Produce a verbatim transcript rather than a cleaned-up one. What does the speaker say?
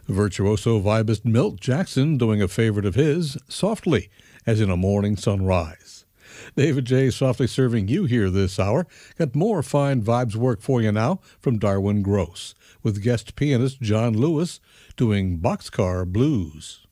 Virtuoso vibist Milt Jackson doing a favorite of his, Softly, as in a morning sunrise. David J. softly serving you here this hour. Got more fine vibes work for you now from Darwin Gross, with guest pianist John Lewis doing Boxcar Blues.